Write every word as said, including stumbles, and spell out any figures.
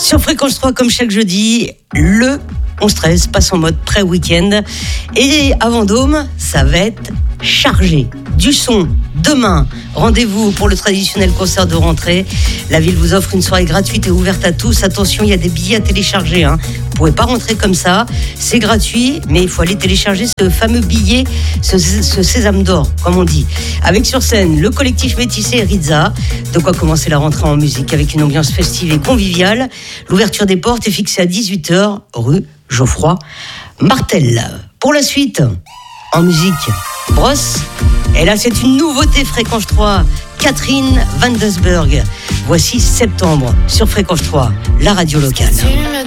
Sur Fréquence trois, comme chaque jeudi, le onze treize passe en mode pré-week-end. Et à Vendôme, ça va être chargé. Du son, demain, rendez-vous pour le traditionnel concert de rentrée. La ville vous offre une soirée gratuite et ouverte à tous. Attention, il y a des billets à télécharger. Hein. Vous ne pouvez pas rentrer comme ça. C'est gratuit, mais il faut aller télécharger ce fameux billet, ce, ce sésame d'or, comme on dit. Avec sur scène le collectif métissé Rizza. De quoi commencer la rentrée en musique avec une ambiance festive et conviviale. L'ouverture des portes est fixée à dix-huit heures, rue Geoffroy Martel. Pour la suite, en musique, Brosse. Et là, c'est une nouveauté Fréquence trois. Catherine Vandesburg. Voici Septembre sur Fréquence trois, la radio locale.